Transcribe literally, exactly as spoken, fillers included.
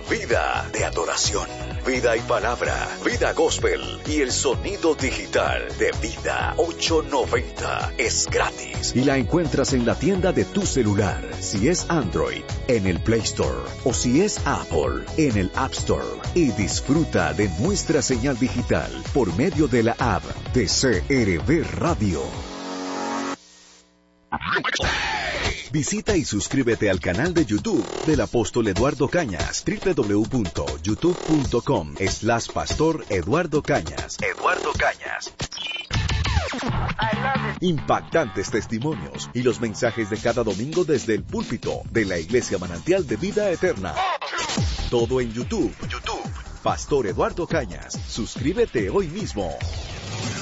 vida de adoración, vida y palabra, vida gospel y el sonido digital de Vida ochocientos noventa es gratis. Y la encuentras en la tienda de tu celular, si es Android, en el Play Store, o si es Apple, en el App Store. Y disfruta de nuestra señal digital por medio de la app de C R V Radio. Visita y suscríbete al canal de YouTube del Apóstol Eduardo Cañas, doble u doble u doble u punto youtube punto com slash pastor Eduardo Cañas. Eduardo Cañas. Impactantes testimonios y los mensajes de cada domingo desde el púlpito de la Iglesia Manantial de Vida Eterna. Todo en YouTube. YouTube. Pastor Eduardo Cañas. Suscríbete hoy mismo.